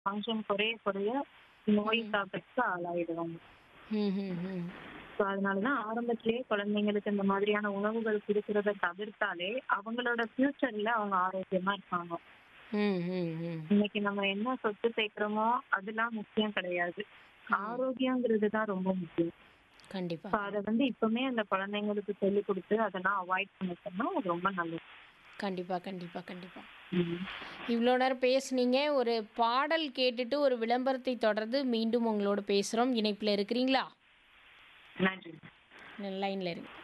Function குறைய குறைய நோய் ம். தாக்கத்துக்கு ஆளாயிடுவாங்க. ம், ம், ம். ஸோ அதனாலதான் ஆரம்பத்திலேயே குழந்தைங்களுக்கு இந்த மாதிரியான உணவுகள் குடுக்கிறத தவிர்த்தாலே அவங்களோட ஃபியூச்சர்ல அவங்க ஆரோக்கியமா இருப்பாங்க. ம், ம், ம். இன்னைக்கு நம்ம என்ன சொத்து சேர்க்கிறோமோ அதெல்லாம் முக்கியம் கிடையாது. ம். ஆரோக்கியங்கிறது தான் ரொம்ப முக்கியம். கண்டிப்பா, ஸோ அத கண்டிப்பா. வந்து இப்பவுமே அந்த குழந்தைங்களுக்கு சொல்லிக் குடுத்து அதெல்லாம் அவாய்ட் பண்ணிட்டோம்னா அது ரொம்ப நல்லது. கண்டிப்பா, கண்டிப்பா, கண்டிப்பா. ம். இவ்வளோ நேரம் பேசுனீங்க. ஒரு பாடல் கேட்டுட்டு ஒரு விளம்பரத்தை தொடர்ந்து மீண்டும் உங்களோட பேசுறோம். இணைப்பில இருக்கிறீங்களா? நன்றி. லைன்ல இருங்க.